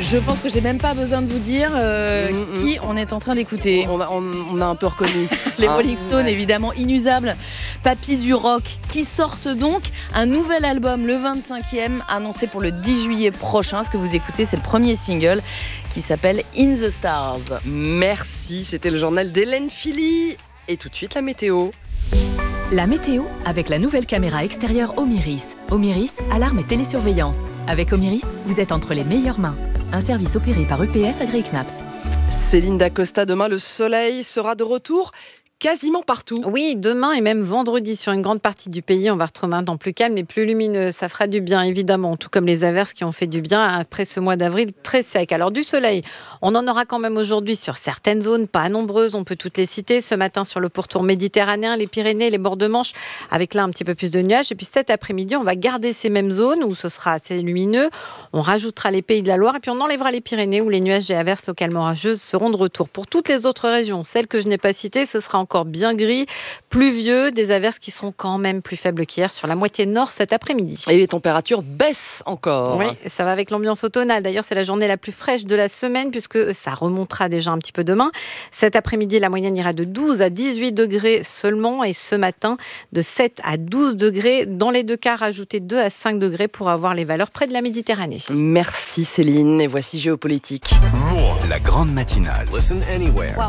Je pense que j'ai même pas besoin de vous dire qui on est en train d'écouter. On a un peu reconnu. Les Rolling Stones, évidemment, inusables. Papy du rock, qui sortent donc un nouvel album, le 25e, annoncé pour le 10 juillet prochain. Ce que vous écoutez, c'est le premier single qui s'appelle In the Stars. Merci, c'était le journal d'Hélène Philly. Et tout de suite, la météo. La météo avec la nouvelle caméra extérieure Omiris. Omiris, alarme et télésurveillance. Avec Omiris, vous êtes entre les meilleures mains. Un service opéré par EPS AgriKnaps. Céline Dacosta, demain le soleil sera de retour quasiment partout. Oui, demain et même vendredi sur une grande partie du pays, on va retrouver un temps plus calme et plus lumineux. Ça fera du bien, évidemment, tout comme les averses qui ont fait du bien après ce mois d'avril très sec. Alors du soleil, on en aura quand même aujourd'hui sur certaines zones, pas nombreuses, on peut toutes les citer. Ce matin sur le pourtour méditerranéen, les Pyrénées, les bords de Manche, avec là un petit peu plus de nuages. Et puis cet après-midi, on va garder ces mêmes zones où ce sera assez lumineux. On rajoutera les Pays de la Loire et puis on enlèvera les Pyrénées où les nuages et averses localement orageuses seront de retour. Pour toutes les autres régions, celles que je n'ai pas citées, ce sera encore bien gris, pluvieux, des averses qui seront quand même plus faibles qu'hier sur la moitié nord cet après-midi. Et les températures baissent encore. Oui, ça va avec l'ambiance automnale. D'ailleurs, c'est la journée la plus fraîche de la semaine puisque ça remontera déjà un petit peu demain. Cet après-midi, la moyenne ira de 12 à 18 degrés seulement et ce matin, de 7 à 12 degrés. Dans les deux cas, rajoutez 2 à 5 degrés pour avoir les valeurs près de la Méditerranée. Merci Céline. Et voici Géopolitique. La grande matinale. Listen anywhere.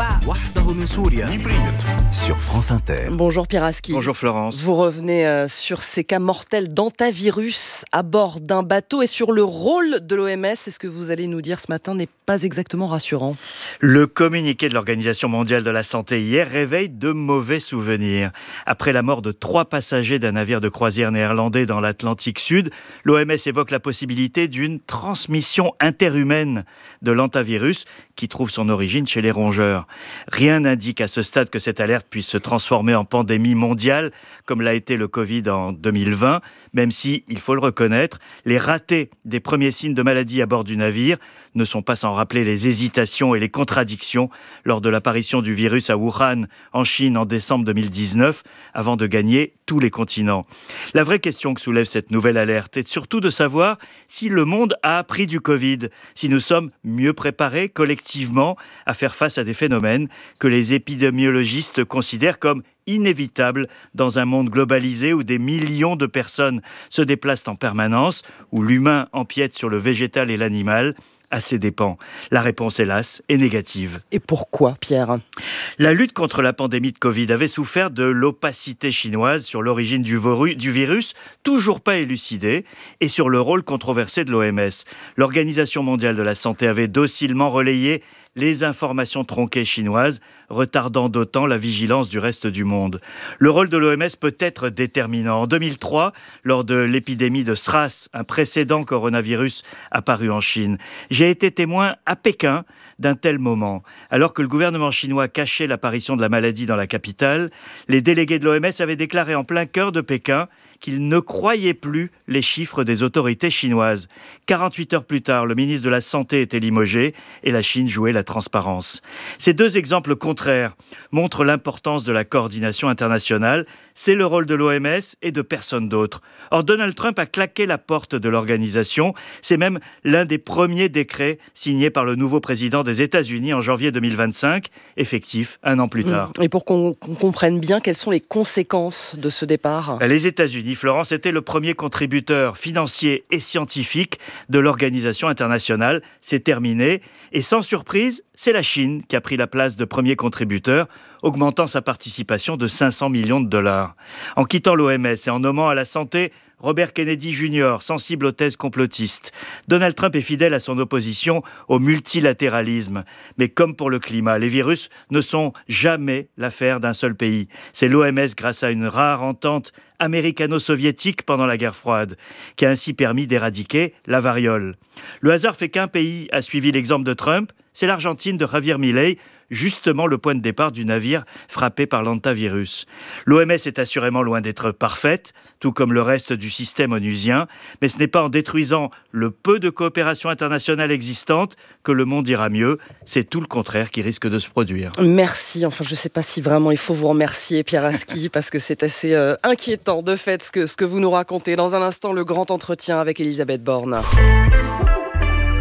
Sur France Inter. Bonjour Pierre Aski. Bonjour Florence. Vous revenez sur ces cas mortels d'hantavirus à bord d'un bateau et sur le rôle de l'OMS. Et ce que vous allez nous dire ce matin n'est pas exactement rassurant. Le communiqué de l'Organisation mondiale de la santé hier réveille de mauvais souvenirs. Après la mort de 3 passagers d'un navire de croisière néerlandais dans l'Atlantique Sud, l'OMS évoque la possibilité d'une transmission interhumaine de l'hantavirus qui trouve son origine chez les rongeurs. Rien n'indique à ce stade que cette alerte puisse se transformer en pandémie mondiale, comme l'a été le Covid en 2020, même si, il faut le reconnaître, les ratés des premiers signes de maladie à bord du navire ne sont pas sans rappeler les hésitations et les contradictions lors de l'apparition du virus à Wuhan, en Chine, en décembre 2019, avant de gagner tous les continents. La vraie question que soulève cette nouvelle alerte est surtout de savoir si le monde a appris du Covid, si nous sommes mieux préparés collectivement à faire face à des phénomènes que les épidémiologistes considèrent comme inévitables dans un monde globalisé où des millions de personnes se déplacent en permanence, où l'humain empiète sur le végétal et l'animal, à ses dépens. La réponse, hélas, est négative. Et pourquoi, Pierre ? La lutte contre la pandémie de Covid avait souffert de l'opacité chinoise sur l'origine du virus, toujours pas élucidée, et sur le rôle controversé de l'OMS. L'Organisation mondiale de la santé avait docilement relayé les informations tronquées chinoises, retardant d'autant la vigilance du reste du monde. Le rôle de l'OMS peut être déterminant. En 2003, lors de l'épidémie de SRAS, un précédent coronavirus apparu en Chine, j'ai été témoin à Pékin d'un tel moment. Alors que le gouvernement chinois cachait l'apparition de la maladie dans la capitale, les délégués de l'OMS avaient déclaré en plein cœur de Pékin qu'ils ne croyaient plus les chiffres des autorités chinoises. 48 heures plus tard, le ministre de la Santé était limogé et la Chine jouait la transparence. Ces deux exemples contraires montrent l'importance de la coordination internationale. C'est le rôle de l'OMS et de personne d'autre. Or, Donald Trump a claqué la porte de l'organisation. C'est même l'un des premiers décrets signés par le nouveau président des États-Unis en janvier 2025, effectif un an plus tard. Et pour qu'on comprenne bien, quelles sont les conséquences de ce départ ? Les États-Unis, Florence, était le premier contributeur financier et scientifique de l'organisation internationale. C'est terminé. Et sans surprise, c'est la Chine qui a pris la place de premier contributeur, augmentant sa participation de 500 millions de dollars. En quittant l'OMS et en nommant à la santé Robert Kennedy Jr., sensible aux thèses complotistes, Donald Trump est fidèle à son opposition au multilatéralisme. Mais comme pour le climat, les virus ne sont jamais l'affaire d'un seul pays. C'est l'OMS, grâce à une rare entente américano-soviétique pendant la guerre froide, qui a ainsi permis d'éradiquer la variole. Le hasard fait qu'un pays a suivi l'exemple de Trump, c'est l'Argentine de Javier Milei, justement le point de départ du navire frappé par l'hantavirus. L'OMS est assurément loin d'être parfaite, tout comme le reste du système onusien, mais ce n'est pas en détruisant le peu de coopération internationale existante que le monde ira mieux. C'est tout le contraire qui risque de se produire. Merci. Enfin, je ne sais pas si vraiment il faut vous remercier, Pierre Aski, parce que c'est assez inquiétant de fait ce que vous nous racontez. Dans un instant, le grand entretien avec Elisabeth Borne.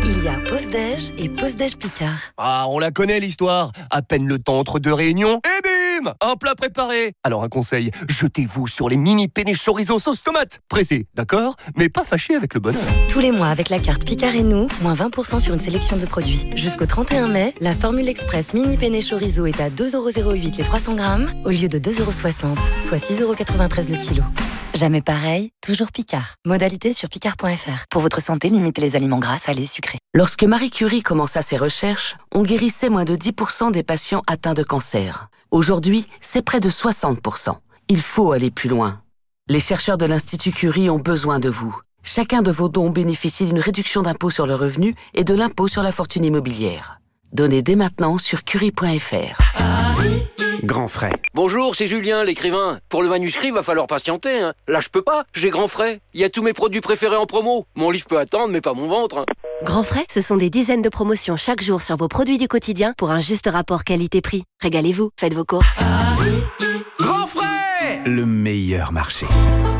Il y a pause déj et pause déj Picard. Ah, on la connaît l'histoire. À peine le temps entre deux réunions, et bim, un plat préparé. Alors un conseil, jetez-vous sur les mini penne chorizo sauce tomate. Pressé, d'accord, mais pas fâché avec le bonheur. Tous les mois avec la carte Picard et nous, moins 20% sur une sélection de produits. Jusqu'au 31 mai, la formule express mini penne chorizo est à 2,08€ les 300 grammes au lieu de 2,60€, soit 6,93€ le kilo. Jamais pareil, toujours Picard. Modalité sur picard.fr. Pour votre santé, limitez les aliments gras, salés, sucrés. Lorsque Marie Curie commença ses recherches, on guérissait moins de 10% des patients atteints de cancer. Aujourd'hui, c'est près de 60%. Il faut aller plus loin. Les chercheurs de l'Institut Curie ont besoin de vous. Chacun de vos dons bénéficie d'une réduction d'impôt sur le revenu et de l'impôt sur la fortune immobilière. Donnez dès maintenant sur curie.fr. Grand Frais. Bonjour, c'est Julien, l'écrivain. Pour le manuscrit, va falloir patienter. Là, je peux pas, j'ai Grand Frais. Il y a tous mes produits préférés en promo. Mon livre peut attendre, mais pas mon ventre. Grand Frais, ce sont des dizaines de promotions chaque jour sur vos produits du quotidien pour un juste rapport qualité-prix. Régalez-vous, faites vos courses. Grand Frais, le meilleur marché.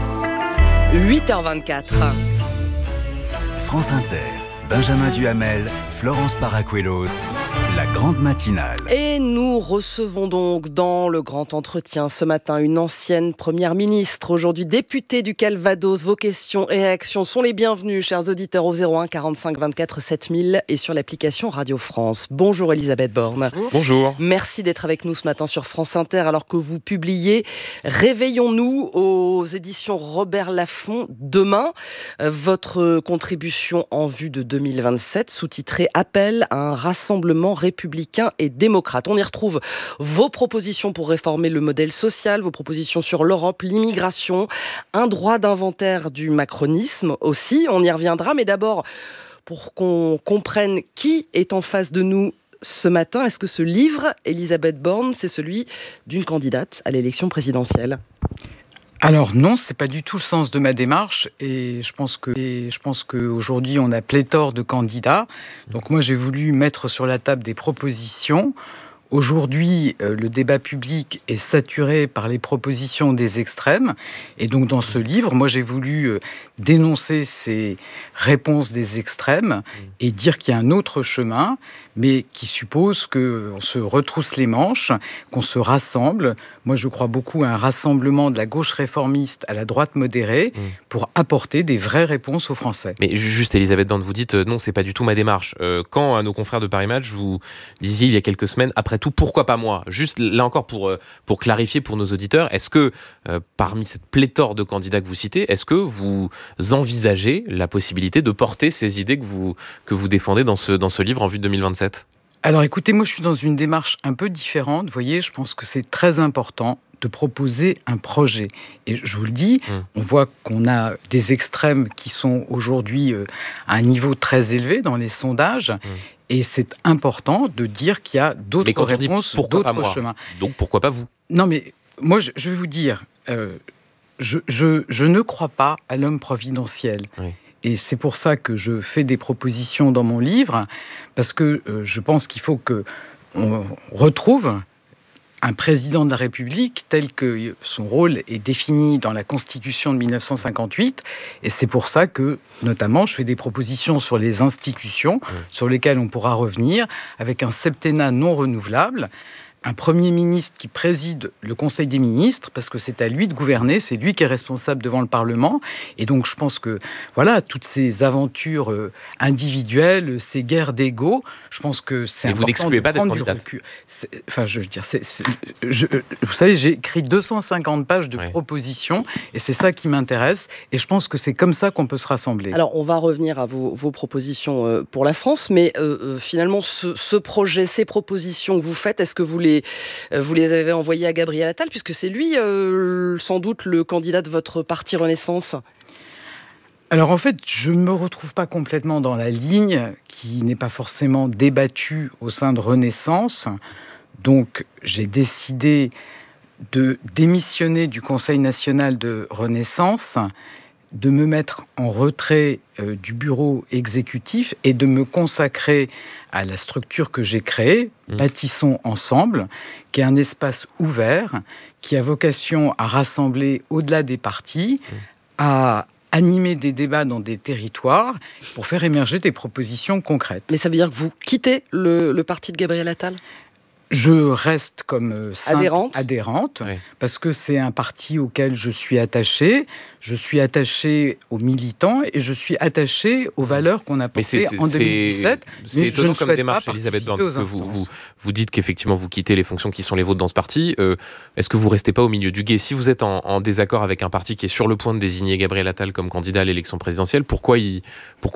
8h24. France Inter, Benjamin Duhamel, Florence Paracuelos, la grande matinale. Et nous recevons donc dans le grand entretien ce matin une ancienne première ministre, aujourd'hui députée du Calvados. Vos questions et réactions sont les bienvenues, chers auditeurs, au 01 45 24 7000 et sur l'application Radio France. Bonjour Elisabeth Borne. Bonjour. Merci d'être avec nous ce matin sur France Inter alors que vous publiez Réveillons-nous aux éditions Robert Laffont demain. Votre contribution en vue de 2027, sous-titrée Appel à un rassemblement républicain et démocrate. On y retrouve vos propositions pour réformer le modèle social, vos propositions sur l'Europe, l'immigration, un droit d'inventaire du macronisme aussi. On y reviendra, mais d'abord, pour qu'on comprenne qui est en face de nous ce matin, est-ce que ce livre, Elisabeth Borne, c'est celui d'une candidate à l'élection présidentielle ? Alors non, c'est pas du tout le sens de ma démarche et je pense qu'aujourd'hui on a pléthore de candidats. Donc moi j'ai voulu mettre sur la table des propositions. Aujourd'hui, le débat public est saturé par les propositions des extrêmes. Et donc, dans ce livre, moi, j'ai voulu dénoncer ces réponses des extrêmes et dire qu'il y a un autre chemin, mais qui suppose qu'on se retrousse les manches, qu'on se rassemble. Moi, je crois beaucoup à un rassemblement de la gauche réformiste à la droite modérée pour apporter des vraies réponses aux Français. Mais juste, Elisabeth Borne, vous dites non, c'est pas du tout ma démarche. Quand à nos confrères de Paris Match, vous disiez il y a quelques semaines, après tout, pourquoi pas moi ? Juste là encore pour clarifier pour nos auditeurs, est-ce que parmi cette pléthore de candidats que vous citez, est-ce que vous envisagez la possibilité de porter ces idées que vous défendez dans ce livre en vue de 2027 ? Alors écoutez, moi je suis dans une démarche un peu différente. Vous voyez, je pense que c'est très important de proposer un projet. Et je vous le dis, on voit qu'on a des extrêmes qui sont aujourd'hui à un niveau très élevé dans les sondages. Et c'est important de dire qu'il y a d'autres réponses, d'autres chemins. Donc pourquoi pas vous ? Non mais moi je vais vous dire, je ne crois pas à l'homme providentiel. Oui. Et c'est pour ça que je fais des propositions dans mon livre, parce que je pense qu'il faut qu'on retrouve un président de la République tel que son rôle est défini dans la Constitution de 1958. Et c'est pour ça que, notamment, je fais des propositions sur les institutions, sur lesquelles on pourra revenir, avec un septennat non renouvelable, un Premier ministre qui préside le Conseil des ministres, parce que c'est à lui de gouverner, c'est lui qui est responsable devant le Parlement. Et donc, je pense que, voilà, toutes ces aventures individuelles, ces guerres d'ego, je pense que c'est important. Et vous n'excluez pas d'être candidate. Enfin, je veux dire, vous savez, j'ai écrit 250 pages de propositions, et c'est ça qui m'intéresse. Et je pense que c'est comme ça qu'on peut se rassembler. Alors, on va revenir à vos propositions pour la France, mais finalement, ce projet, ces propositions que vous faites, est-ce que vous les avez envoyées à Gabriel Attal, puisque c'est lui, sans doute, le candidat de votre parti Renaissance ? Alors en fait, je ne me retrouve pas complètement dans la ligne qui n'est pas forcément débattue au sein de Renaissance. Donc j'ai décidé de démissionner du Conseil national de Renaissance, de me mettre en retrait du bureau exécutif et de me consacrer à la structure que j'ai créée, Bâtissons ensemble, qui est un espace ouvert, qui a vocation à rassembler au-delà des partis, à animer des débats dans des territoires pour faire émerger des propositions concrètes. Mais ça veut dire que vous quittez le parti de Gabriel Attal ? Je reste comme adhérente Oui. parce que c'est un parti auquel je suis attaché. Je suis attaché aux militants et je suis attaché aux valeurs qu'on a portées en 2017. C'est étonnant comme démarche, Elisabeth Borne, parce que vous dites qu'effectivement vous quittez les fonctions qui sont les vôtres dans ce parti. Est-ce que vous ne restez pas au milieu du gué ? Si vous êtes en désaccord avec un parti qui est sur le point de désigner Gabriel Attal comme candidat à l'élection présidentielle, pourquoi y rester ?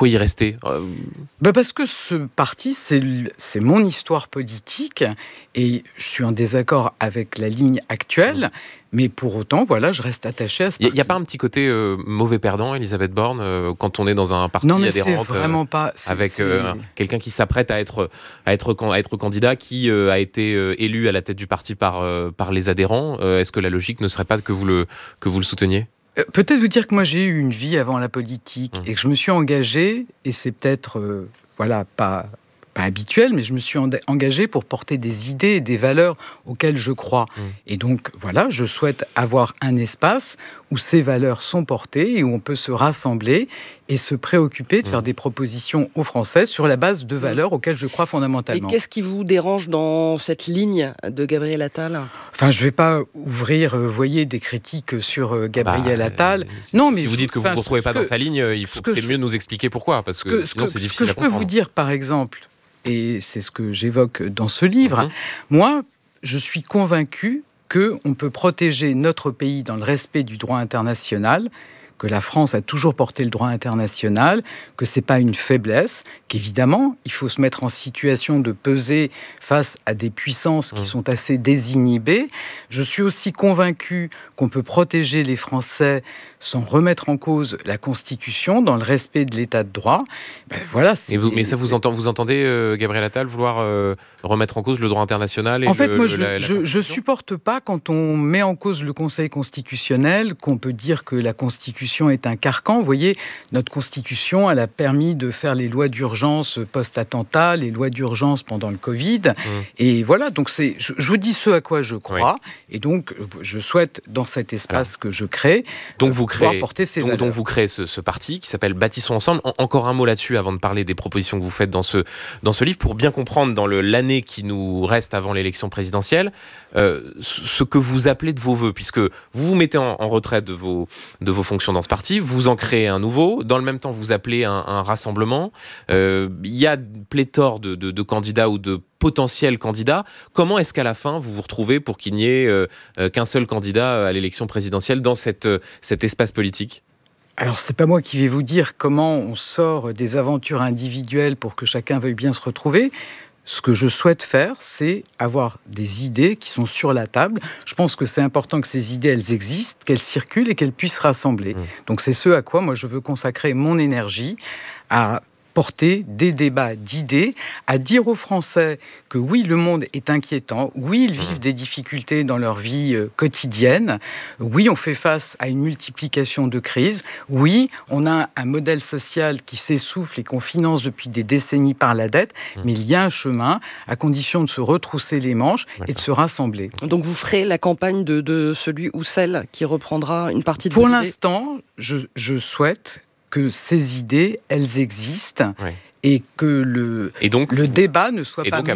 Parce que ce parti, c'est mon histoire politique et je suis en désaccord avec la ligne actuelle. Mais pour autant, voilà, je reste attaché à ce parti. Il n'y a pas un petit côté mauvais perdant, Elisabeth Borne, quand on est dans un parti adhérent avec quelqu'un qui s'apprête à être candidat, qui a été élu à la tête du parti par les adhérents. Est-ce que la logique ne serait pas que vous le souteniez ? Peut-être vous dire que moi j'ai eu une vie avant la politique et que je me suis engagé, et c'est peut-être pas habituel, mais je me suis engagé pour porter des idées et des valeurs auxquelles je crois. Et donc, voilà, je souhaite avoir un espace où ces valeurs sont portées et où on peut se rassembler et se préoccuper de faire des propositions aux Français sur la base de valeurs auxquelles je crois fondamentalement. Et qu'est-ce qui vous dérange dans cette ligne de Gabriel Attal ? Enfin, je ne vais pas ouvrir, des critiques sur Gabriel Attal. Non, mais si vous dites que vous ne vous retrouvez pas dans sa ligne, il faut que c'est mieux de nous expliquer pourquoi, parce que sinon c'est difficile à comprendre. Ce que je peux vous dire, par exemple, et c'est ce que j'évoque dans ce livre, moi, je suis convaincu qu'on peut protéger notre pays dans le respect du droit international, que la France a toujours porté le droit international, que ce n'est pas une faiblesse, qu'évidemment, il faut se mettre en situation de peser face à des puissances qui sont assez désinhibées. Je suis aussi convaincu qu'on peut protéger les Français sans remettre en cause la Constitution, dans le respect de l'état de droit. Mais ça, vous entendez Gabriel Attal vouloir remettre en cause le droit international ? En fait, moi, je ne supporte pas quand on met en cause le Conseil constitutionnel, qu'on peut dire que la Constitution est un carcan. Vous voyez, notre Constitution, elle a permis de faire les lois d'urgence post-attentat, les lois d'urgence pendant le Covid. Et voilà, donc je vous dis ce à quoi je crois. Et donc, je souhaite, dans cet espace que je crée, porter ces valeurs. Donc vous créez ce parti qui s'appelle Bâtissons ensemble. Encore un mot là-dessus avant de parler des propositions que vous faites dans ce livre, pour bien comprendre dans l'année qui nous reste avant l'élection présidentielle, ce que vous appelez de vos voeux, puisque vous vous mettez en retrait de vos fonctions dans ce parti, vous en créez un nouveau, dans le même temps vous appelez un rassemblement, il y a pléthore de candidats ou de potentiels candidats. Comment est-ce qu'à la fin vous vous retrouvez pour qu'il n'y ait qu'un seul candidat à l'élection présidentielle dans cet espace politique ? Alors, c'est pas moi qui vais vous dire comment on sort des aventures individuelles pour que chacun veuille bien se retrouver. Ce que je souhaite faire, c'est avoir des idées qui sont sur la table. Je pense que c'est important que ces idées, elles existent, qu'elles circulent et qu'elles puissent rassembler. Donc, c'est ce à quoi moi je veux consacrer mon énergie, à porter des débats d'idées, à dire aux Français que oui, le monde est inquiétant, oui, ils vivent des difficultés dans leur vie quotidienne, oui, on fait face à une multiplication de crises, oui, on a un modèle social qui s'essouffle et qu'on finance depuis des décennies par la dette, mais il y a un chemin, à condition de se retrousser les manches et de se rassembler. Donc vous ferez la campagne de celui ou celle qui reprendra une partie de vos idées ? Pour l'instant, je souhaite que ces idées, elles existent et que le débat ne soit pas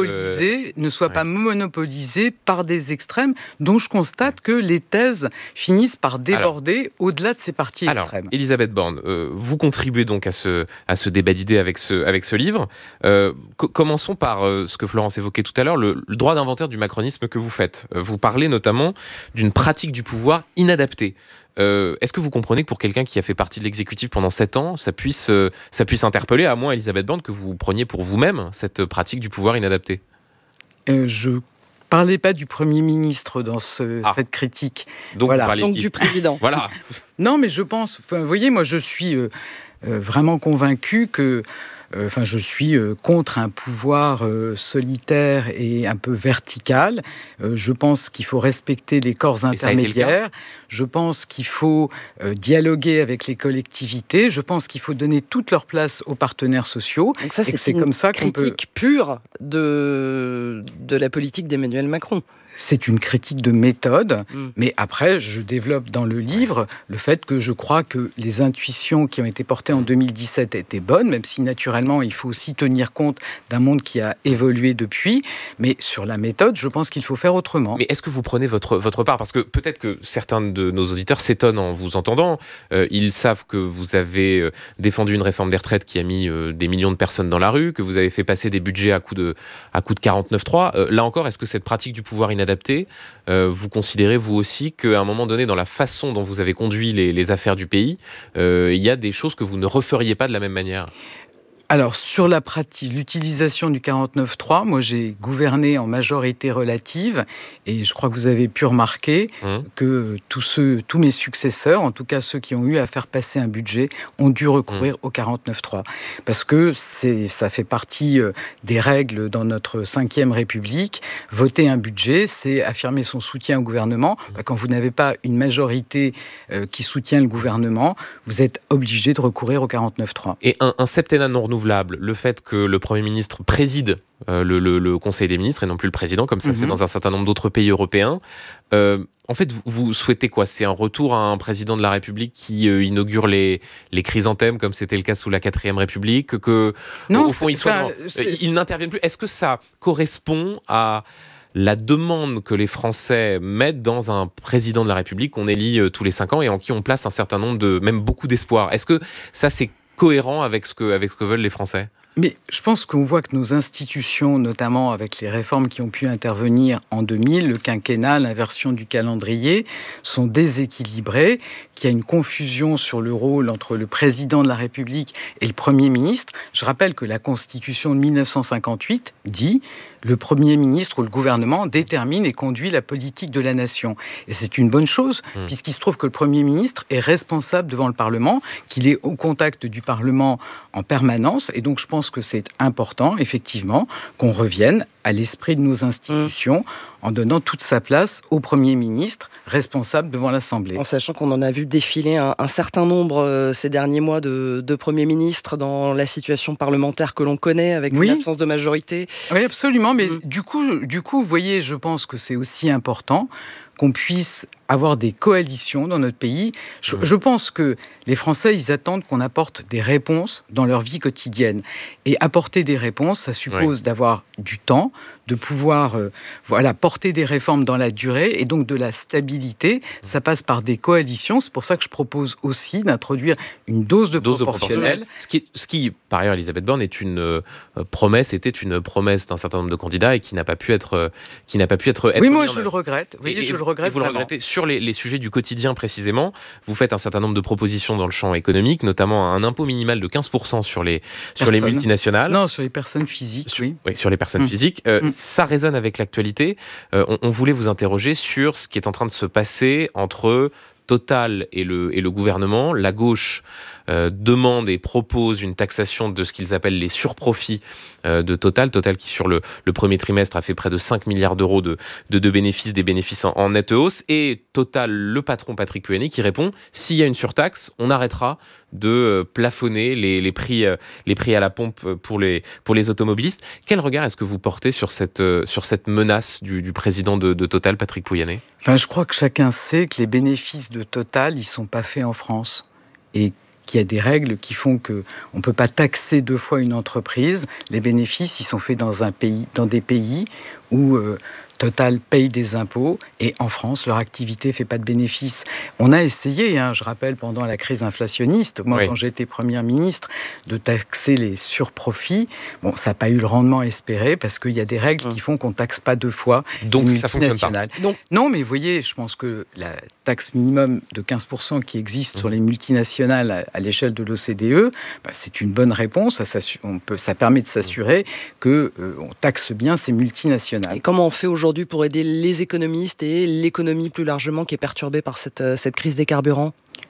monopolisé par des extrêmes dont je constate que les thèses finissent par déborder au-delà de ces partis extrêmes. Elisabeth Borne, vous contribuez donc à ce débat d'idées avec ce livre. Commençons par ce que Florence évoquait tout à l'heure, le droit d'inventaire du macronisme que vous faites. Vous parlez notamment d'une pratique du pouvoir inadaptée. Est-ce que vous comprenez que pour quelqu'un qui a fait partie de l'exécutif pendant 7 ans, ça puisse interpeller, à moins, Elisabeth Borne, que vous preniez pour vous-même cette pratique du pouvoir inadapté ? Je ne parlais pas du Premier ministre dans cette critique. Donc, Donc du président. Voilà. Non, mais je pense... vous voyez, moi, je suis vraiment convaincu que... je suis contre un pouvoir solitaire et un peu vertical. Je pense qu'il faut respecter les corps intermédiaires. Je pense qu'il faut dialoguer avec les collectivités. Je pense qu'il faut donner toute leur place aux partenaires sociaux. Donc ça, c'est comme ça qu'on critique pure de la politique d'Emmanuel Macron. c'est une critique de méthode, mais après, je développe dans le livre le fait que je crois que les intuitions qui ont été portées en 2017 étaient bonnes, même si naturellement, il faut aussi tenir compte d'un monde qui a évolué depuis. Mais sur la méthode, je pense qu'il faut faire autrement. Mais est-ce que vous prenez votre part ? Parce que peut-être que certains de nos auditeurs s'étonnent en vous entendant. Ils savent que vous avez défendu une réforme des retraites qui a mis des millions de personnes dans la rue, que vous avez fait passer des budgets à coup de 49.3. Là encore, est-ce que cette pratique du pouvoir inadapté, vous considérez vous aussi qu'à un moment donné, dans la façon dont vous avez conduit les affaires du pays, il y a des choses que vous ne referiez pas de la même manière ? Alors, sur la pratique, l'utilisation du 49.3, moi j'ai gouverné en majorité relative et je crois que vous avez pu remarquer que tous mes successeurs, en tout cas ceux qui ont eu à faire passer un budget, ont dû recourir au 49.3. Parce que ça fait partie des règles dans notre 5e République. Voter un budget, c'est affirmer son soutien au gouvernement. Quand vous n'avez pas une majorité qui soutient le gouvernement, vous êtes obligé de recourir au 49.3. Et un septennat non renouvelable, le fait que le Premier ministre préside le Conseil des ministres et non plus le président, comme ça se fait dans un certain nombre d'autres pays européens. En fait, vous souhaitez quoi ? C'est un retour à un président de la République qui inaugure les chrysanthèmes, comme c'était le cas sous la 4e République, que non, au fond, il n'intervienne plus. Est-ce que ça correspond à la demande que les Français mettent dans un président de la République qu'on élit tous les 5 ans et en qui on place un certain nombre même beaucoup d'espoir ? Est-ce que ça, c'est cohérent avec ce que veulent les Français ? Mais je pense qu'on voit que nos institutions, notamment avec les réformes qui ont pu intervenir en 2000, le quinquennat, l'inversion du calendrier, sont déséquilibrées, qu'il y a une confusion sur le rôle entre le président de la République et le Premier ministre. Je rappelle que la Constitution de 1958 dit « Le Premier ministre ou le gouvernement détermine et conduit la politique de la nation ». Et c'est une bonne chose, puisqu'il se trouve que le Premier ministre est responsable devant le Parlement, qu'il est au contact du Parlement en permanence. Et donc je pense que c'est important, effectivement, qu'on revienne à l'esprit de nos institutions en donnant toute sa place au Premier ministre responsable devant l'Assemblée. En sachant qu'on en a vu défiler un certain nombre ces derniers mois de Premiers ministres dans la situation parlementaire que l'on connaît, avec une absence de majorité. Oui, absolument. Mais du coup, vous voyez, je pense que c'est aussi important qu'on puisse avoir des coalitions dans notre pays. Je pense que les Français, ils attendent qu'on apporte des réponses dans leur vie quotidienne. Et apporter des réponses, ça suppose d'avoir du temps, de pouvoir porter des réformes dans la durée et donc de la stabilité. Ça passe par des coalitions. C'est pour ça que je propose aussi d'introduire une dose de proportionnelle. Ce qui, par ailleurs, Elisabeth Borne, était une promesse d'un certain nombre de candidats et qui n'a pas pu être oui, moi je le regrette. Vous le regrettez. Sur les sujets du quotidien précisément, vous faites un certain nombre de propositions dans le champ économique, notamment un impôt minimal de 15% sur les multinationales. Non, sur les personnes physiques, oui, sur les personnes physiques. Ça résonne avec l'actualité. On voulait vous interroger sur ce qui est en train de se passer entre Total et le gouvernement. La gauche demande et propose une taxation de ce qu'ils appellent les surprofits de Total. Total qui, sur le premier trimestre, a fait près de 5 milliards d'euros de bénéfices, des bénéfices en nette hausse. Et Total, le patron Patrick Pouyanné, qui répond « S'il y a une surtaxe, on arrêtera de plafonner les prix à la pompe pour les automobilistes ». Quel regard est-ce que vous portez sur cette menace du président de Total, Patrick Pouyanné ? Enfin, je crois que chacun sait que les bénéfices de Total, ils ne sont pas faits en France. Et qu'il y a des règles qui font qu'on ne peut pas taxer 2 fois une entreprise. Les bénéfices, ils sont faits dans des pays où Total paye des impôts et en France, leur activité ne fait pas de bénéfices. On a essayé, je rappelle, pendant la crise inflationniste, quand j'étais Première ministre, de taxer les surprofits. Bon, ça n'a pas eu le rendement espéré parce qu'il y a des règles qui font qu'on ne taxe pas 2 fois donc les ça fonctionne pas. Non, mais vous voyez, je pense que la taxe minimum de 15% qui existe sur les multinationales à l'échelle de l'OCDE, c'est une bonne réponse. Ça permet de s'assurer qu'on taxe bien ces multinationales. Et comment on fait aujourd'hui pour aider les économistes et l'économie plus largement qui est perturbée par cette crise des carburants ?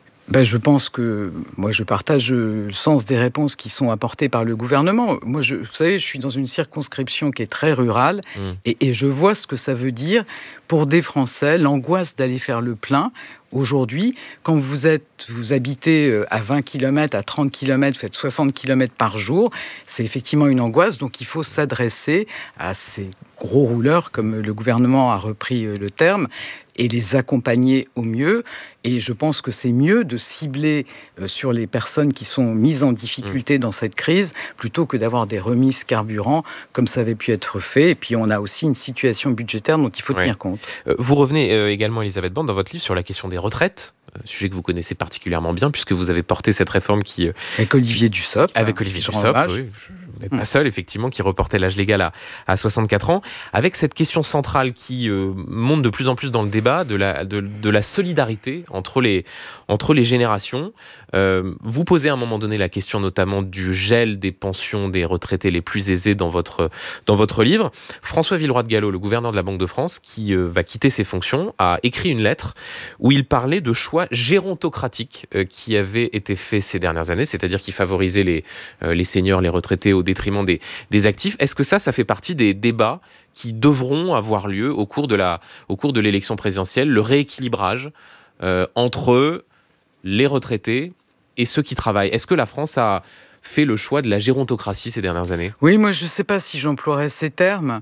Je pense que moi je partage le sens des réponses qui sont apportées par le gouvernement. Moi, vous savez, je suis dans une circonscription qui est très rurale et je vois ce que ça veut dire pour des Français, l'angoisse d'aller faire le plein Aujourd'hui, quand vous habitez à 20 km, à 30 km, vous faites 60 km par jour, c'est effectivement une angoisse. Donc il faut s'adresser à ces gros rouleurs, comme le gouvernement a repris le terme, et les accompagner au mieux. Et je pense que c'est mieux de cibler sur les personnes qui sont mises en difficulté dans cette crise, plutôt que d'avoir des remises carburant, comme ça avait pu être fait. Et puis on a aussi une situation budgétaire dont il faut tenir compte. Vous revenez également, Elisabeth Borne, dans votre livre sur la question des retraites, sujet que vous connaissez particulièrement bien, puisque vous avez porté cette réforme qui... Avec Olivier Dussopt. Avec Olivier Dussopt, oui. Vous n'êtes pas seul, effectivement, qui reportait l'âge légal à 64 ans, avec cette question centrale qui monte de plus en plus dans le débat de la solidarité entre les générations. Vous posez à un moment donné la question notamment du gel des pensions des retraités les plus aisés dans votre livre. François Villeroy de Galhau, le gouverneur de la Banque de France, qui va quitter ses fonctions, a écrit une lettre où il parlait de choix gérontocratiques qui avaient été faits ces dernières années, c'est-à-dire qui favorisaient les seniors, les retraités au détriment des actifs. Est-ce que ça fait partie des débats qui devront avoir lieu au cours de l'élection présidentielle, le rééquilibrage entre les retraités et ceux qui travaillent? Est-ce que la France a fait le choix de la gérontocratie ces dernières années? Oui, moi je ne sais pas si j'emploierais ces termes.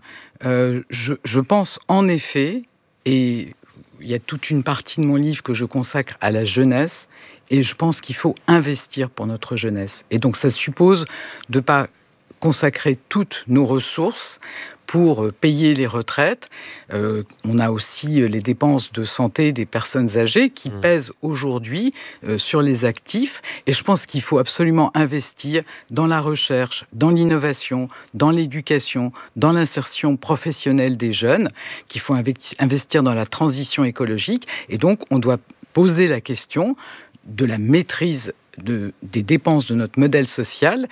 Je pense en effet, et il y a toute une partie de mon livre que je consacre à la jeunesse, et je pense qu'il faut investir pour notre jeunesse. Et donc ça suppose de ne pas consacrer toutes nos ressources pour payer les retraites. On a aussi les dépenses de santé des personnes âgées qui pèsent aujourd'hui sur les actifs. Et je pense qu'il faut absolument investir dans la recherche, dans l'innovation, dans l'éducation, dans l'insertion professionnelle des jeunes, qu'il faut investir dans la transition écologique. Et donc, on doit poser la question de la maîtrise des dépenses de notre modèle social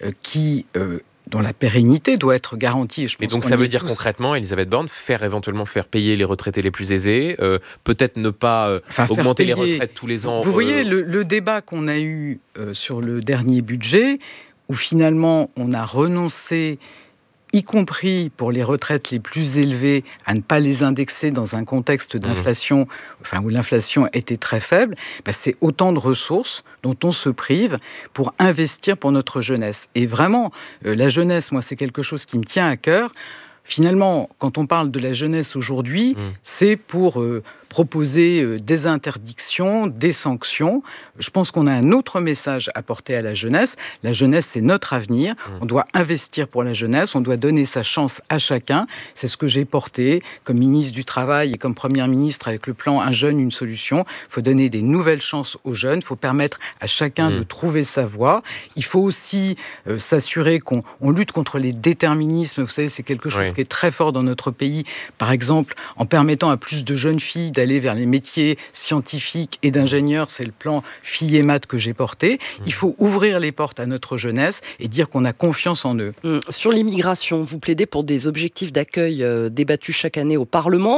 dont la pérennité doit être garantie. Et donc ça veut dire concrètement, Elisabeth Borne, éventuellement faire payer les retraités les plus aisés, peut-être ne pas augmenter les retraites tous les ans. Vous voyez le débat qu'on a eu sur le dernier budget, où finalement on a renoncé, y compris pour les retraites les plus élevées, à ne pas les indexer dans un contexte d'inflation, où l'inflation était très faible. C'est autant de ressources dont on se prive pour investir pour notre jeunesse. Et vraiment, la jeunesse, moi, c'est quelque chose qui me tient à cœur. Finalement, quand on parle de la jeunesse aujourd'hui, c'est pour proposer des interdictions, des sanctions. Je pense qu'on a un autre message à porter à la jeunesse. La jeunesse, c'est notre avenir. On doit investir pour la jeunesse. On doit donner sa chance à chacun. C'est ce que j'ai porté comme ministre du Travail et comme Première ministre avec le plan Un jeune, une solution. Il faut donner des nouvelles chances aux jeunes. Il faut permettre à chacun de trouver sa voie. Il faut aussi s'assurer qu'on lutte contre les déterminismes. Vous savez, c'est quelque chose qui est très fort dans notre pays. Par exemple, en permettant à plus de jeunes filles d'aller vers les métiers scientifiques et d'ingénieurs, c'est le plan filles et maths que j'ai porté. Il faut ouvrir les portes à notre jeunesse et dire qu'on a confiance en eux. Sur l'immigration, vous plaidez pour des objectifs d'accueil débattus chaque année au Parlement.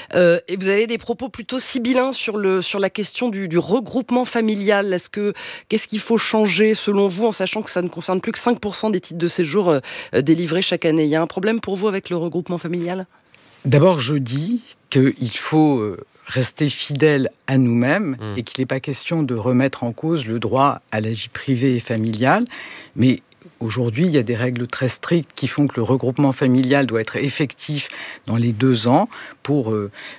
Et vous avez des propos plutôt sibyllins sur la question du regroupement familial. Qu'est-ce qu'il faut changer selon vous, en sachant que ça ne concerne plus que 5% des titres de séjour délivrés chaque année? Il y a un problème pour vous avec le regroupement familial? D'abord, je dis qu'il faut rester fidèle à nous-mêmes et qu'il n'est pas question de remettre en cause le droit à la vie privée et familiale. Mais aujourd'hui, il y a des règles très strictes qui font que le regroupement familial doit être effectif dans les 2 ans pour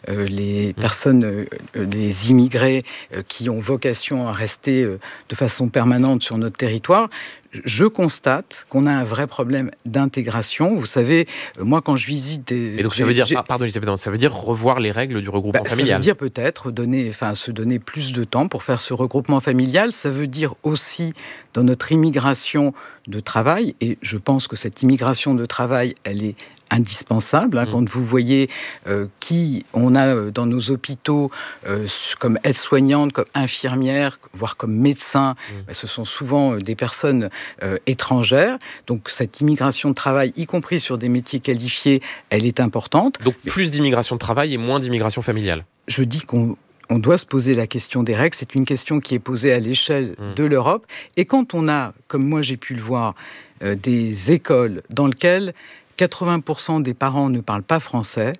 les personnes, les immigrés qui ont vocation à rester de façon permanente sur notre territoire. Je constate qu'on a un vrai problème d'intégration. Vous savez, moi, quand je visite des... Et donc, ça veut dire, pardon Elisabeth, ça veut dire revoir les règles du regroupement familial? Ça veut dire peut-être se donner plus de temps pour faire ce regroupement familial. Ça veut dire aussi, dans notre immigration de travail, et je pense que cette immigration de travail, elle est indispensable. Quand vous voyez qui on a dans nos hôpitaux comme aides-soignantes, comme infirmières, voire comme médecins, ce sont souvent des personnes étrangères. Donc cette immigration de travail, y compris sur des métiers qualifiés, elle est importante. Donc plus d'immigration de travail et moins d'immigration familiale? Je dis qu'on doit se poser la question des règles. C'est une question qui est posée à l'échelle de l'Europe. Et quand on a, comme moi j'ai pu le voir, des écoles dans lesquelles 80% des parents ne parlent pas français,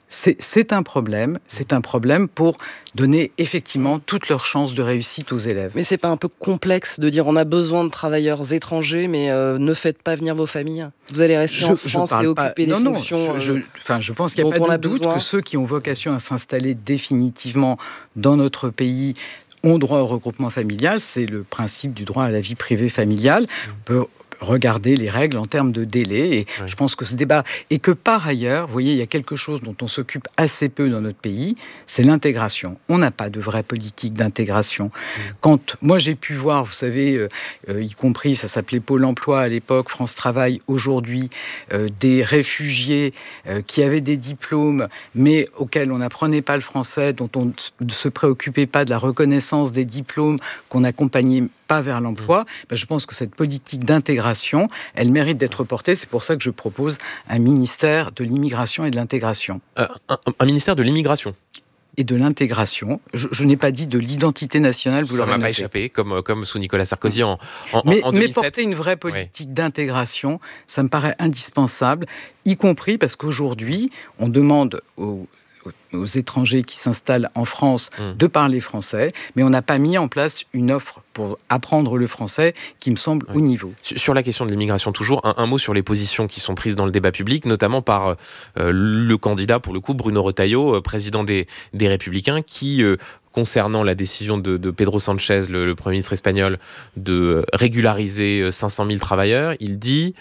c'est un problème. C'est un problème pour donner effectivement toutes leurs chances de réussite aux élèves. Mais c'est pas un peu complexe de dire on a besoin de travailleurs étrangers, mais ne faites pas venir vos familles. Vous allez rester en France et occuper des fonctions. Je pense qu'il n'y a pas de doute que ceux qui ont vocation à s'installer définitivement dans notre pays ont droit au regroupement familial. C'est le principe du droit à la vie privée familiale. On peut regarder les règles en termes de délai. Et je pense que ce débat... Et que par ailleurs, vous voyez, il y a quelque chose dont on s'occupe assez peu dans notre pays, c'est l'intégration. On n'a pas de vraie politique d'intégration. Quand moi j'ai pu voir, vous savez, y compris, ça s'appelait Pôle emploi à l'époque, France Travail aujourd'hui, des réfugiés qui avaient des diplômes, mais auxquels on n'apprenait pas le français, dont on ne se préoccupait pas de la reconnaissance des diplômes, qu'on n'accompagnait pas vers l'emploi, je pense que cette politique d'intégration, elle mérite d'être portée. C'est pour ça que je propose un ministère de l'immigration et de l'intégration. Un ministère de l'immigration et de l'intégration. Je n'ai pas dit de l'identité nationale, vous l'aurez noté. Ça m'a pas échappé, comme sous Nicolas Sarkozy en 2007. Mais porter une vraie politique d'intégration, ça me paraît indispensable, y compris parce qu'aujourd'hui, on demande aux étrangers qui s'installent en France de parler français, mais on n'a pas mis en place une offre pour apprendre le français qui me semble au niveau. Sur la question de l'immigration toujours, un mot sur les positions qui sont prises dans le débat public, notamment par le candidat, pour le coup, Bruno Retailleau, président des Républicains, qui... concernant la décision de Pedro Sanchez, le Premier ministre espagnol, de régulariser 500 000 travailleurs, il dit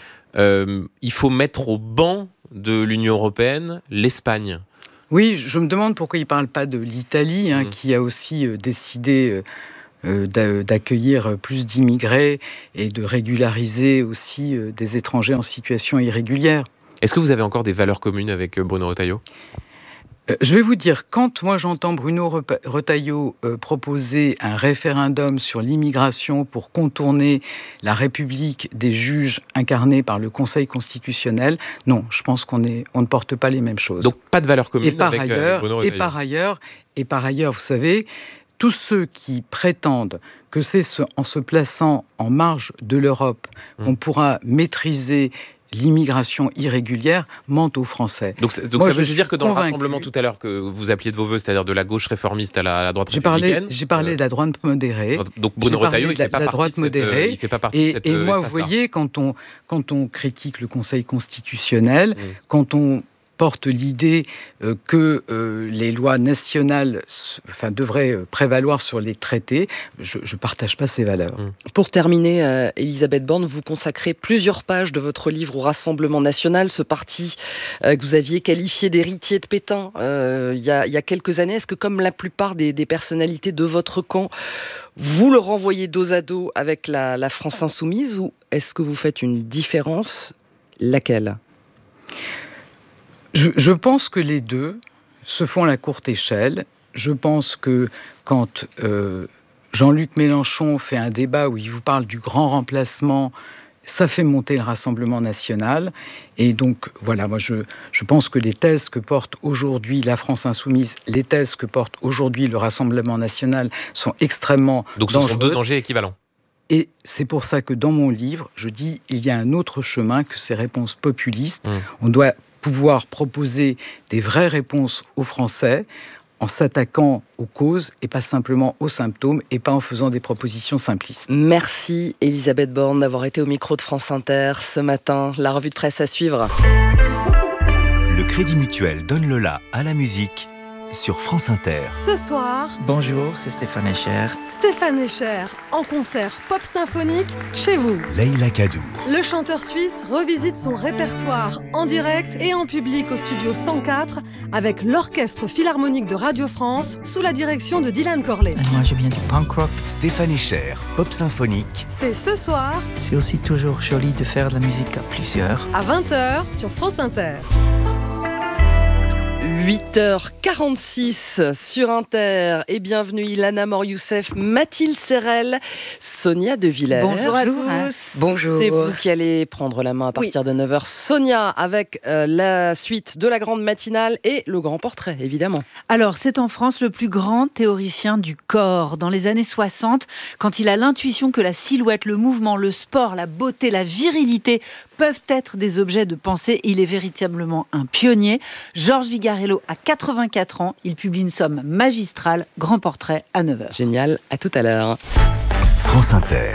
il faut mettre au banc de l'Union européenne l'Espagne. Oui, je me demande pourquoi il ne parle pas de l'Italie, qui a aussi décidé d'accueillir plus d'immigrés et de régulariser aussi des étrangers en situation irrégulière. Est-ce que vous avez encore des valeurs communes avec Bruno Retailleau ? Je vais vous dire, quand moi j'entends Bruno Retailleau proposer un référendum sur l'immigration pour contourner la République des juges incarnés par le Conseil constitutionnel, non, je pense qu'on ne porte pas les mêmes choses. Donc pas de valeur commune avec Bruno Retailleau. Et par ailleurs, vous savez, tous ceux qui prétendent que c'est en se plaçant en marge de l'Europe qu'on pourra maîtriser l'immigration irrégulière mentent aux Français. Donc ça veut dire que dans le rassemblement tout à l'heure que vous appeliez de vos voeux, c'est-à-dire de la gauche réformiste à la droite républicaine... J'ai parlé de la droite modérée. Donc Bruno Retailleau, il ne fait pas partie de cette... Et moi, vous voyez, quand on critique le Conseil constitutionnel, quand on porte l'idée que les lois nationales devraient prévaloir sur les traités, je ne partage pas ces valeurs. Pour terminer, Elisabeth Borne, vous consacrez plusieurs pages de votre livre au Rassemblement national, ce parti que vous aviez qualifié d'héritier de Pétain il y a quelques années. Est-ce que, comme la plupart des personnalités de votre camp, vous le renvoyez dos à dos avec la France insoumise, ou est-ce que vous faites une différence ? Laquelle ? Je pense que les deux se font à la courte échelle. Je pense que quand Jean-Luc Mélenchon fait un débat où il vous parle du grand remplacement, ça fait monter le Rassemblement national. Et donc, voilà, moi je pense que les thèses que porte aujourd'hui la France insoumise, les thèses que porte aujourd'hui le Rassemblement national sont extrêmement dangereuses. Donc ce sont deux dangers équivalents. Et c'est pour ça que dans mon livre, je dis il y a un autre chemin que ces réponses populistes. On doit pouvoir proposer des vraies réponses aux Français en s'attaquant aux causes et pas simplement aux symptômes et pas en faisant des propositions simplistes. Merci Elisabeth Borne d'avoir été au micro de France Inter ce matin. La revue de presse à suivre. Le Crédit Mutuel donne le la à la musique sur France Inter. Ce soir... Bonjour, c'est Stéphane Echer. Stéphane Echer, en concert pop symphonique chez vous. Leïla Kaddour. Le chanteur suisse revisite son répertoire en direct et en public au studio 104 avec l'Orchestre Philharmonique de Radio France sous la direction de Dylan Corley. Et moi, je viens du punk rock. Stéphane Echer, pop symphonique. C'est ce soir. C'est aussi toujours joli de faire de la musique à plusieurs. À 20h sur France Inter. 8h46 sur Inter et bienvenue Ilana Mor-Youssef, Mathilde Serrel, Sonia De Villers. Bonjour à tous. Bonjour. C'est vous qui allez prendre la main à partir de 9h. Sonia avec la suite de la grande matinale et le grand portrait évidemment. Alors c'est en France le plus grand théoricien du corps. Dans les années 60, quand il a l'intuition que la silhouette, le mouvement, le sport, la beauté, la virilité peuvent être des objets de pensée, il est véritablement un pionnier. Georges Vigan Figarello a 84 ans. Il publie une somme magistrale, Grand portrait à 9h. Génial, à tout à l'heure. France Inter,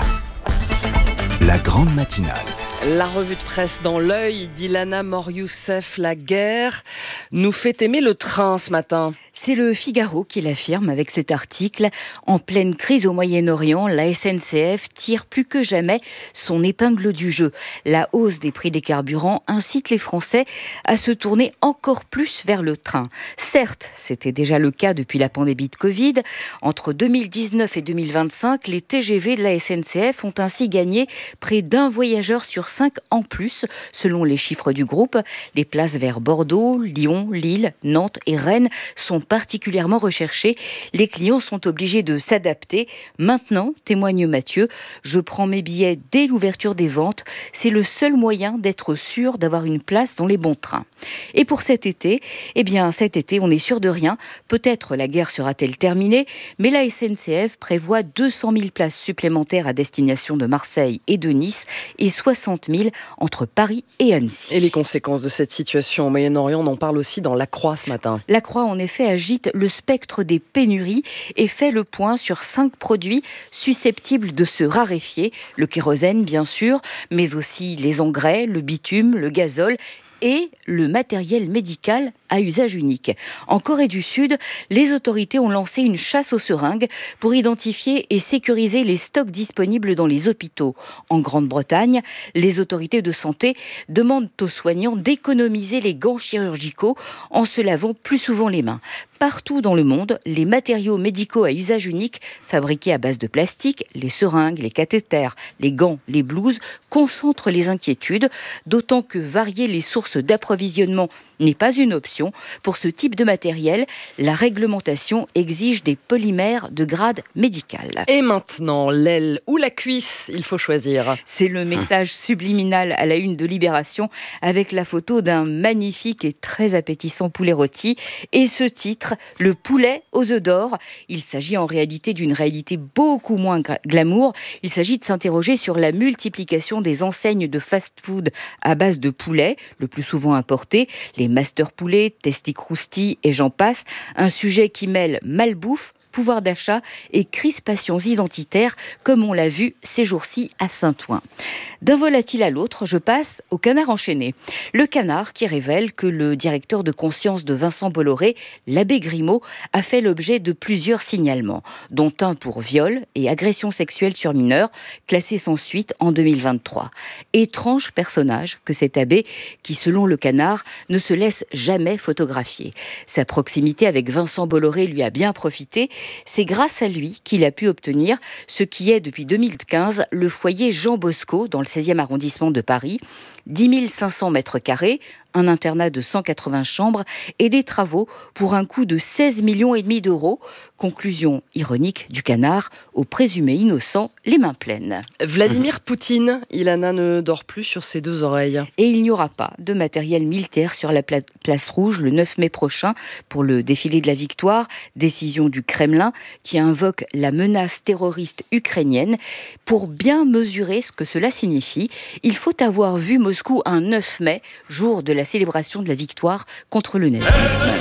la grande matinale. La revue de presse dans l'œil d'Ilana Mor-Youssef. La guerre nous fait aimer le train ce matin. C'est le Figaro qui l'affirme avec cet article. En pleine crise au Moyen-Orient, la SNCF tire plus que jamais son épingle du jeu. La hausse des prix des carburants incite les Français à se tourner encore plus vers le train. Certes, c'était déjà le cas depuis la pandémie de Covid. Entre 2019 et 2025, les TGV de la SNCF ont ainsi gagné près d'un voyageur sur 5 en plus, selon les chiffres du groupe. Les places vers Bordeaux, Lyon, Lille, Nantes et Rennes sont particulièrement recherchées. Les clients sont obligés de s'adapter. Maintenant, témoigne Mathieu, je prends mes billets dès l'ouverture des ventes. C'est le seul moyen d'être sûr d'avoir une place dans les bons trains. Et pour cet été, cet été, on n'est sûr de rien. Peut-être la guerre sera-t-elle terminée, mais la SNCF prévoit 200 000 places supplémentaires à destination de Marseille et de Nice et 60 000 entre Paris et Annecy. Et les conséquences de cette situation au Moyen-Orient, on en parle aussi dans La Croix ce matin. La Croix, en effet, agite le spectre des pénuries et fait le point sur 5 produits susceptibles de se raréfier. Le kérosène, bien sûr, mais aussi les engrais, le bitume, le gazole et le matériel médical à usage unique. En Corée du Sud, les autorités ont lancé une chasse aux seringues pour identifier et sécuriser les stocks disponibles dans les hôpitaux. En Grande-Bretagne, les autorités de santé demandent aux soignants d'économiser les gants chirurgicaux en se lavant plus souvent les mains. Partout dans le monde, les matériaux médicaux à usage unique, fabriqués à base de plastique, les seringues, les cathéters, les gants, les blouses, concentrent les inquiétudes, d'autant que varier les sources d'approvisionnement n'est pas une option. Pour ce type de matériel, la réglementation exige des polymères de grade médical. Et maintenant, l'aile ou la cuisse, il faut choisir. C'est le message subliminal à la une de Libération avec la photo d'un magnifique et très appétissant poulet rôti. Et ce titre, le poulet aux œufs d'or. Il s'agit en réalité d'une réalité beaucoup moins glamour. Il s'agit de s'interroger sur la multiplication des enseignes de fast-food à base de poulet, le plus souvent importé, les Master Poulet, Testi Crousti et j'en passe. Un sujet qui mêle malbouffe, pouvoir d'achat et crispations identitaires, comme on l'a vu ces jours-ci à Saint-Ouen. D'un volatile à l'autre, je passe au canard enchaîné. Le canard qui révèle que le directeur de conscience de Vincent Bolloré, l'abbé Grimaud, a fait l'objet de plusieurs signalements, dont un pour viol et agression sexuelle sur mineurs, classé sans suite en 2023. Étrange personnage que cet abbé, qui selon le canard, ne se laisse jamais photographier. Sa proximité avec Vincent Bolloré lui a bien profité. C'est grâce à lui qu'il a pu obtenir ce qui est depuis 2015 le foyer Jean Bosco dans le 16e arrondissement de Paris. 10 500 mètres carrés, un internat de 180 chambres et des travaux pour un coût de 16,5 millions d'euros. Conclusion ironique du canard, au présumé innocent, les mains pleines. Vladimir Poutine, Ilana ne dort plus sur ses deux oreilles. Et il n'y aura pas de matériel militaire sur la place rouge le 9 mai prochain pour le défilé de la victoire. Décision du Kremlin qui invoque la menace terroriste ukrainienne. Pour bien mesurer ce que cela signifie, il faut avoir vu Moscou un 9 mai, jour de la célébration de la victoire contre le nazisme.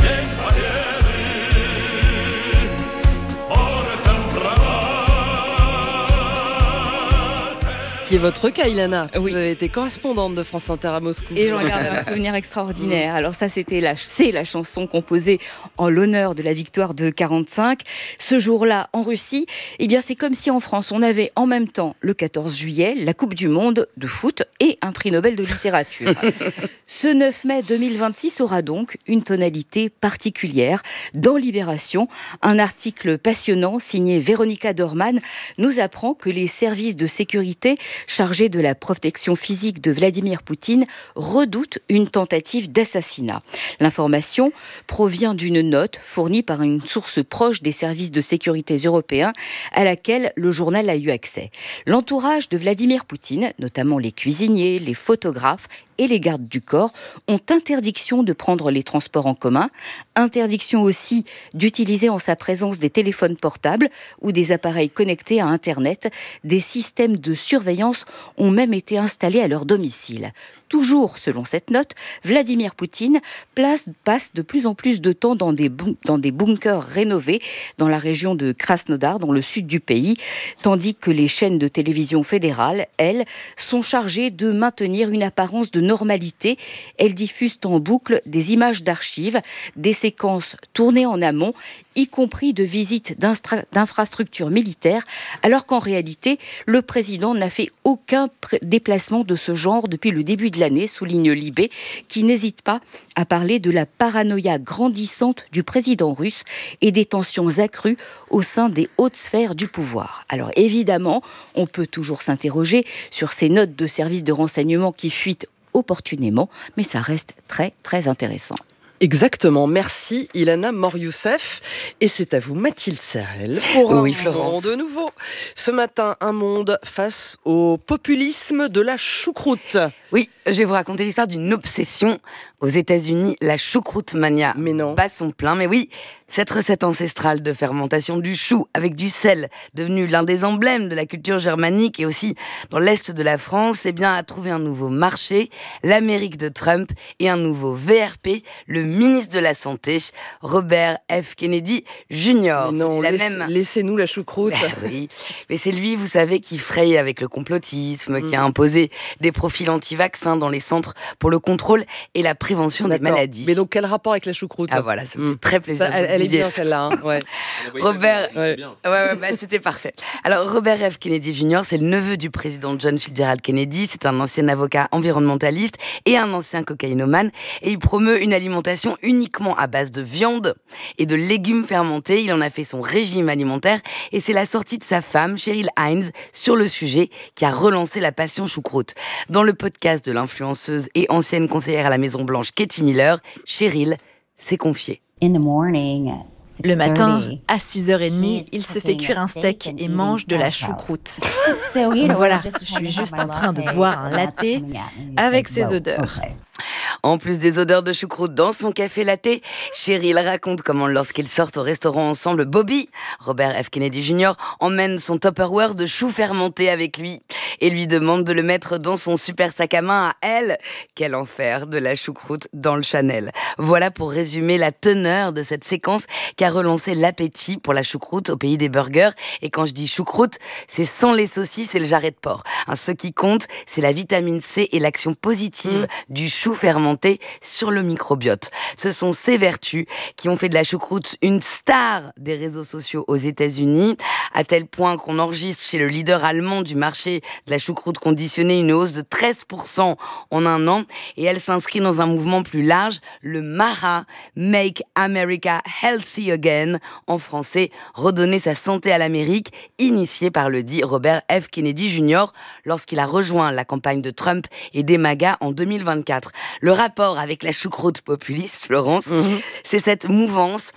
Qui est votre cas, Ilana. Oui. Vous avez été correspondante de France Inter à Moscou. Et j'en garde un souvenir extraordinaire. Alors ça, c'est la chanson composée en l'honneur de la victoire de 45. Ce jour-là, en Russie, c'est comme si en France, on avait en même temps, le 14 juillet, la Coupe du Monde de foot et un prix Nobel de littérature. Ce 9 mai 2026 aura donc une tonalité particulière. Dans Libération, un article passionnant signé Véronica Dorman nous apprend que les services de sécurité chargé de la protection physique de Vladimir Poutine, redoute une tentative d'assassinat. L'information provient d'une note fournie par une source proche des services de sécurité européens à laquelle le journal a eu accès. L'entourage de Vladimir Poutine, notamment les cuisiniers, les photographes et les gardes du corps ont interdiction de prendre les transports en commun, interdiction aussi d'utiliser en sa présence des téléphones portables ou des appareils connectés à Internet. Des systèmes de surveillance ont même été installés à leur domicile. Toujours selon cette note, Vladimir Poutine passe de plus en plus de temps dans des bunkers rénovés dans la région de Krasnodar, dans le sud du pays, tandis que les chaînes de télévision fédérales, elles, sont chargées de maintenir une apparence de normalité. Elles diffusent en boucle des images d'archives, des séquences tournées en amont, y compris de visites d'infrastructures militaires, alors qu'en réalité, le président n'a fait aucun déplacement de ce genre depuis le début de l'année, souligne Libé, qui n'hésite pas à parler de la paranoïa grandissante du président russe et des tensions accrues au sein des hautes sphères du pouvoir. Alors évidemment, on peut toujours s'interroger sur ces notes de services de renseignement qui fuitent opportunément, mais ça reste très très intéressant. Exactement, merci Ilana Mor-Youssef. Et c'est à vous Mathilde Serrel pour un monde de nouveau. Ce matin, un monde face au populisme de la choucroute. Oui, je vais vous raconter l'histoire d'une obsession. Aux États-Unis, la choucroute mania bat son plein. Mais oui, cette recette ancestrale de fermentation du chou avec du sel, devenue l'un des emblèmes de la culture germanique et aussi dans l'Est de la France, a trouvé un nouveau marché, l'Amérique de Trump, et un nouveau VRP, le ministre de la Santé, Robert F. Kennedy Jr. Non, laissez-nous la choucroute. Oui, mais c'est lui, vous savez, qui fraye avec le complotisme, qui a imposé des profils anti-vaccins dans les centres pour le contrôle et la prévention des maladies. Mais donc, quel rapport avec la choucroute ? Ah voilà, ça me fait très plaisir. Elle est bien celle-là. Hein. Ouais. Robert, c'était parfait. Alors, Robert F. Kennedy Jr., c'est le neveu du président John Fitzgerald Kennedy. C'est un ancien avocat environnementaliste et un ancien cocaïnomane. Et il promeut une alimentation uniquement à base de viande et de légumes fermentés. Il en a fait son régime alimentaire. Et c'est la sortie de sa femme, Cheryl Hines, sur le sujet qui a relancé la passion choucroute. Dans le podcast de l'influenceuse et ancienne conseillère à la Maison-Blanche, Katie Miller, Cheryl s'est confiée. Le matin, à 6h30, il se fait cuire un steak et mange de la choucroute. Voilà, je suis juste en train de boire un latte avec ces odeurs. En plus des odeurs de choucroute dans son café latte, Cheryl raconte comment lorsqu'ils sortent au restaurant ensemble, Bobby, Robert F. Kennedy Jr., emmène son Tupperware de choux fermentés avec lui et lui demande de le mettre dans son super sac à main à elle. Quel enfer, de la choucroute dans le Chanel. Voilà pour résumer la teneur de cette séquence qui a relancé l'appétit pour la choucroute au pays des burgers. Et quand je dis choucroute, c'est sans les saucisses et le jarret de porc. Ce qui compte, c'est la vitamine C et l'action positive du chou fermenté sur le microbiote. Ce sont ces vertus qui ont fait de la choucroute une star des réseaux sociaux aux États-Unis, à tel point qu'on enregistre chez le leader allemand du marché de la choucroute conditionnée une hausse de 13% en un an, et elle s'inscrit dans un mouvement plus large, le MAHA, Make America Healthy Again, en français, redonner sa santé à l'Amérique, initié par le dit Robert F. Kennedy Jr. lorsqu'il a rejoint la campagne de Trump et des MAGA en 2024. Le rapport avec la choucroute populiste, Florence, c'est cette mouvance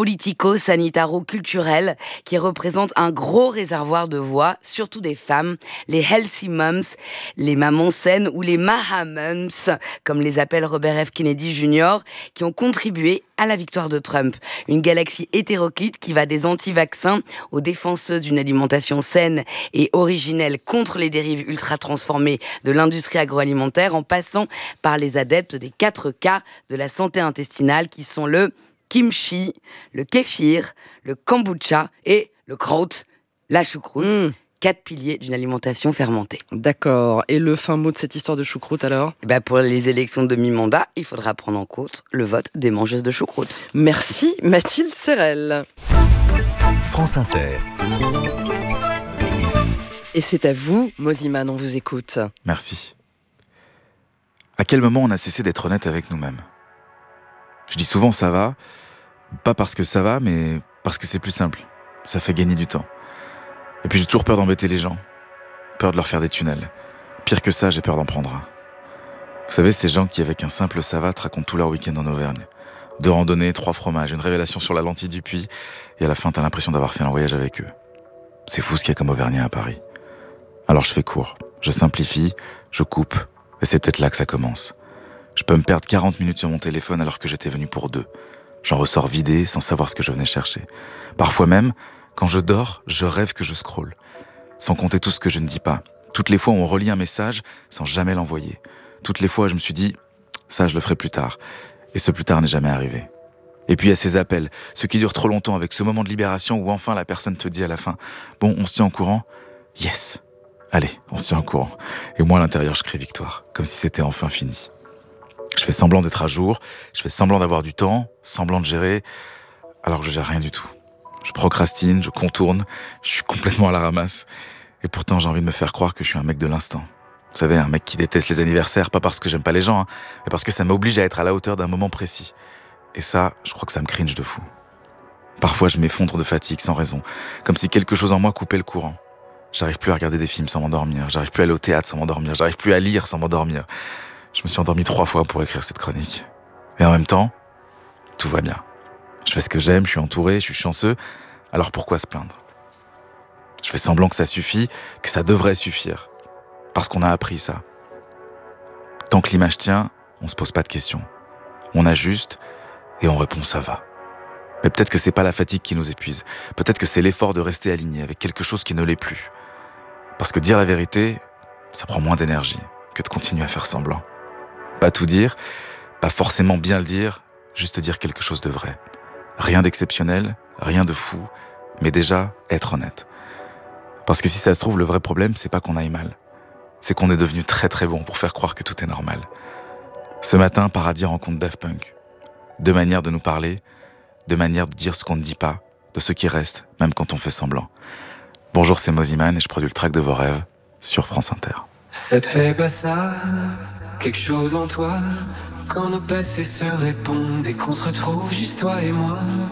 politico-sanitaro-culturelle qui représente un gros réservoir de voix, surtout des femmes, les healthy moms, les mamans saines ou les maha moms, comme les appelle Robert F. Kennedy Jr., qui ont contribué à la victoire de Trump. Une galaxie hétéroclite qui va des anti-vaccins aux défenseuses d'une alimentation saine et originelle contre les dérives ultra-transformées de l'industrie agroalimentaire, en passant par les adeptes des 4 K de la santé intestinale qui sont le kimchi, le kéfir, le kombucha et le kraut, la choucroute. 4 piliers d'une alimentation fermentée. D'accord. Et le fin mot de cette histoire de choucroute alors ? Pour les élections de mi-mandat, il faudra prendre en compte le vote des mangeuses de choucroute. Merci Mathilde Serrel. France Inter. Et c'est à vous, Moziman, on vous écoute. Merci. À quel moment on a cessé d'être honnête avec nous-mêmes ? Je dis souvent ça va, pas parce que ça va, mais parce que c'est plus simple. Ça fait gagner du temps. Et puis j'ai toujours peur d'embêter les gens. Peur de leur faire des tunnels. Pire que ça, j'ai peur d'en prendre un. Vous savez, ces gens qui, avec un simple ça va, te racontent tout leur week-end en Auvergne. 2 randonnées, 3 fromages, une révélation sur la lentille du puits, et à la fin, t'as l'impression d'avoir fait un voyage avec eux. C'est fou ce qu'il y a comme Auvergnat à Paris. Alors je fais court, je simplifie, je coupe, Et c'est peut-être là que ça commence. Je peux me perdre 40 minutes sur mon téléphone alors que j'étais venu pour 2. J'en ressors vidé sans savoir ce que je venais chercher. Parfois même, quand je dors, je rêve que je scrolle. Sans compter tout ce que je ne dis pas. Toutes les fois où on relit un message sans jamais l'envoyer. Toutes les fois où je me suis dit, ça je le ferai plus tard. Et ce plus tard n'est jamais arrivé. Et puis il y a ces appels, ceux qui durent trop longtemps avec ce moment de libération où enfin la personne te dit à la fin, bon, on se tient en courant. Yes. Allez, on se tient en courant. Et moi à l'intérieur je crie victoire, comme si c'était enfin fini. Je fais semblant d'être à jour, je fais semblant d'avoir du temps, semblant de gérer, alors que je gère rien du tout. Je procrastine, je contourne, je suis complètement à la ramasse. Et pourtant, j'ai envie de me faire croire que je suis un mec de l'instant. Vous savez, un mec qui déteste les anniversaires, pas parce que j'aime pas les gens, mais parce que ça m'oblige à être à la hauteur d'un moment précis. Et ça, je crois que ça me cringe de fou. Parfois, je m'effondre de fatigue sans raison, comme si quelque chose en moi coupait le courant. J'arrive plus à regarder des films sans m'endormir, j'arrive plus à aller au théâtre sans m'endormir, j'arrive plus à lire sans m'endormir. Je me suis endormi 3 fois pour écrire cette chronique. Et en même temps, tout va bien. Je fais ce que j'aime, je suis entouré, je suis chanceux, alors pourquoi se plaindre ? Je fais semblant que ça suffit, que ça devrait suffire. Parce qu'on a appris ça. Tant que l'image tient, on se pose pas de questions. On ajuste et on répond ça va. Mais peut-être que c'est pas la fatigue qui nous épuise. Peut-être que c'est l'effort de rester aligné avec quelque chose qui ne l'est plus. Parce que dire la vérité, ça prend moins d'énergie que de continuer à faire semblant. Pas tout dire, pas forcément bien le dire, juste dire quelque chose de vrai. Rien d'exceptionnel, rien de fou, mais déjà être honnête. Parce que si ça se trouve, le vrai problème, c'est pas qu'on aille mal. C'est qu'on est devenu très très bon pour faire croire que tout est normal. Ce matin, Paradis rencontre Daft Punk. 2 manières de nous parler, 2 manières de dire ce qu'on ne dit pas, de ce qui reste, même quand on fait semblant. Bonjour, c'est Moziman et je produis le track de vos rêves sur France Inter. Ça te fait pas ça, quelque chose en toi, quand nos passés se répondent et qu'on se retrouve juste toi et moi.